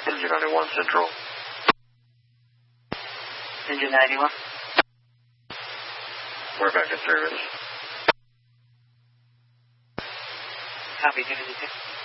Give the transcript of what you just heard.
Engine 91 Central. Engine 91. We're back in service. Copy, Unity 2.